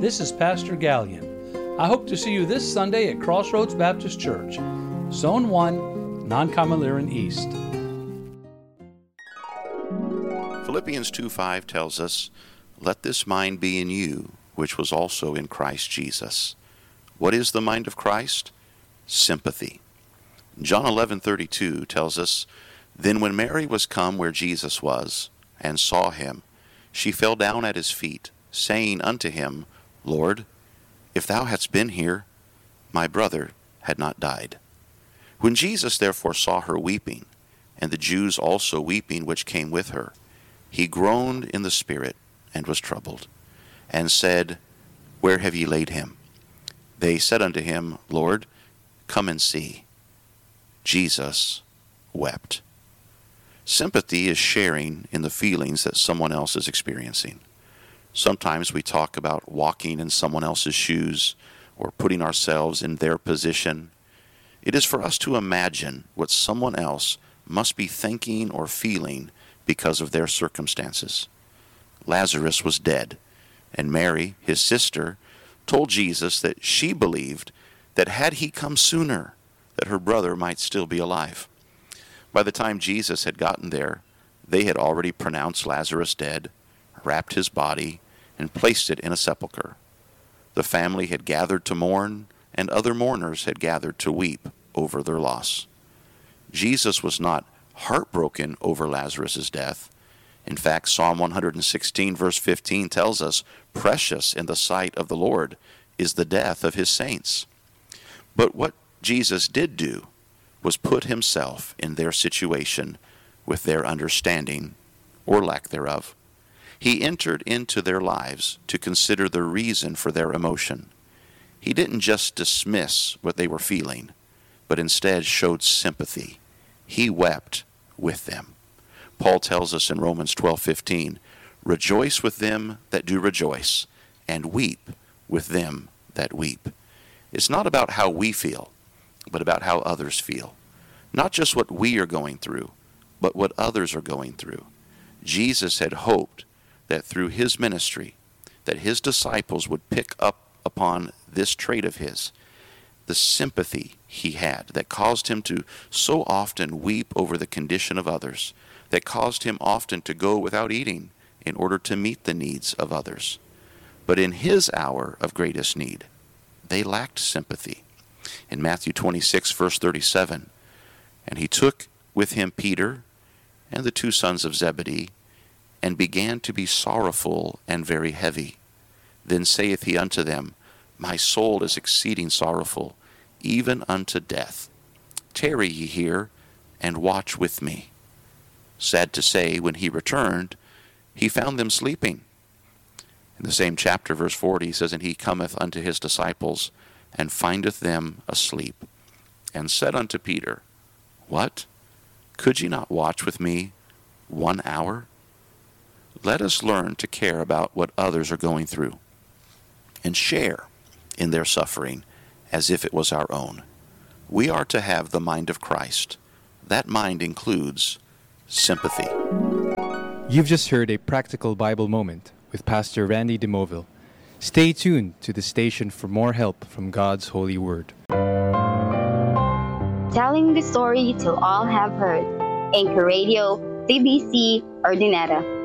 This is Pastor Gallion. I hope to see you this Sunday at Crossroads Baptist Church, Zone 1, Non-Kamaliran East. Philippians 2:5 tells us, "Let this mind be in you, which was also in Christ Jesus." What is the mind of Christ? Sympathy. John 11:32 tells us, "Then when Mary was come where Jesus was, and saw him, she fell down at his feet, saying unto him, Lord, if thou hadst been here, my brother had not died. When Jesus therefore saw her weeping, and the Jews also weeping which came with her, he groaned in the spirit, and was troubled, and said, Where have ye laid him? They said unto him, Lord, come and see. Jesus wept." Sympathy is sharing in the feelings that someone else is experiencing. Sometimes we talk about walking in someone else's shoes or putting ourselves in their position. It is for us to imagine what someone else must be thinking or feeling because of their circumstances. Lazarus was dead, and Mary, his sister, told Jesus that she believed that had he come sooner, that her brother might still be alive. By the time Jesus had gotten there, they had already pronounced Lazarus dead, wrapped his body, and placed it in a sepulchre. The family had gathered to mourn, and other mourners had gathered to weep over their loss. Jesus was not heartbroken over Lazarus' death. In fact, Psalm 116 verse 15 tells us, "Precious in the sight of the Lord is the death of his saints." But what Jesus did do was put himself in their situation with their understanding, or lack thereof. He entered into their lives to consider the reason for their emotion. He didn't just dismiss what they were feeling, but instead showed sympathy. He wept with them. Paul tells us in Romans 12:15, "Rejoice with them that do rejoice, and weep with them that weep." It's not about how we feel, but about how others feel. Not just what we are going through, but what others are going through. Jesus had hoped that through his ministry, that his disciples would pick up upon this trait of his, the sympathy he had that caused him to so often weep over the condition of others, that caused him often to go without eating in order to meet the needs of others. But in his hour of greatest need, they lacked sympathy. In Matthew 26, verse 37, "And he took with him Peter and the two sons of Zebedee, and began to be sorrowful and very heavy. Then saith he unto them, My soul is exceeding sorrowful, even unto death. Tarry ye here, and watch with me." Sad to say, when he returned, he found them sleeping. In the same chapter, verse 40, he says, "And he cometh unto his disciples, and findeth them asleep, and said unto Peter, What? Could ye not watch with me 1 hour?" Let us learn to care about what others are going through, and share in their suffering as if it was our own. We are to have the mind of Christ. That mind includes sympathy. You've just heard a practical Bible moment with Pastor Randy DeMoville. Stay tuned to the station for more help from God's holy word. Telling the story till all have heard. Anchor Radio, TBC, Ordinara.